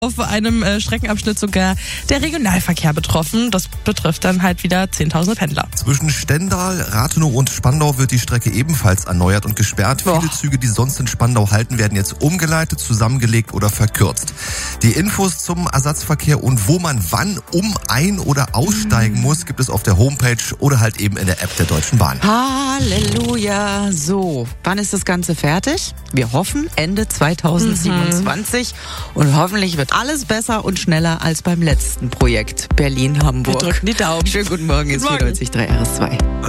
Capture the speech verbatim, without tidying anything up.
Auf einem äh, Streckenabschnitt sogar der Regionalverkehr betroffen. Das betrifft dann halt wieder zehntausende Pendler. Zwischen Stendal, Rathenow und Spandau wird die Strecke ebenfalls erneuert und gesperrt. Boah. Viele Züge, die sonst in Spandau halten, werden jetzt umgeleitet, zusammengelegt oder verkürzt. Die Infos zum Ersatzverkehr und wo man wann um ein- oder aussteigen mhm. muss, gibt es auf der Homepage oder halt eben in der App der Deutschen Bahn. Halleluja. So, wann ist das Ganze fertig? Wir hoffen Ende zweitausendsiebenundzwanzig mhm. und hoffentlich wird alles besser und schneller als beim letzten Projekt Berlin-Hamburg. Wir drücken die Daumen. Schönen guten Morgen, jetzt vierundneunzig Komma drei R S zwei.